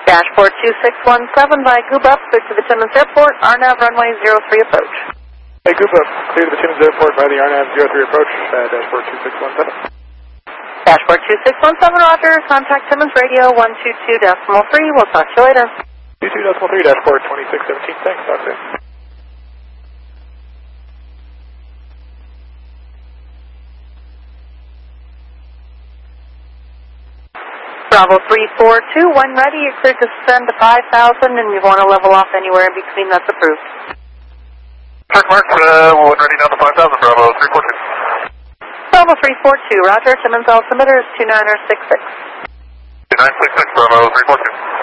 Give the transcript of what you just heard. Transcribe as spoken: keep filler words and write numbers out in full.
Dashboard two six one seven by Goobup, clear to the Timmins Airport, R N A V runway zero three approach. Hey, Goobup, clear to the Timmins Airport by the R N A V zero three approach, uh, dashboard two six one seven. Dashboard two six one seven, roger. Contact Timmins Radio one two two decimal three. We'll talk to you later. two two decimal three, dashboard twenty-six seventeen. Thanks, talk soon. Bravo three four two, when ready, you're cleared to descend to five thousand, and you want to level off anywhere in between, that's approved. Check mark, uh, when ready down to five thousand, Bravo three four two. Bravo three four two, roger. Timmins altimeter is two nine six six. two nine six six, Bravo three four two.